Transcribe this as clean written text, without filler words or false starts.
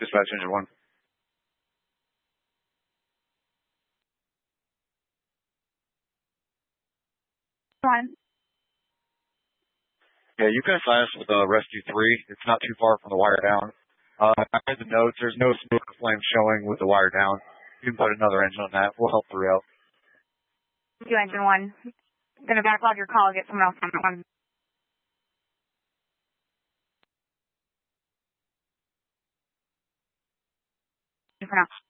Dispatch engine 1. One. Yeah, you can assign us with Rescue 3. It's not too far from the wire down. I read the notes. There's no smoke or flame showing with the wire down. You can put another engine on that. We'll help throughout. Do engine 1. I'm going to backlog your call. Get someone else on that one. For now.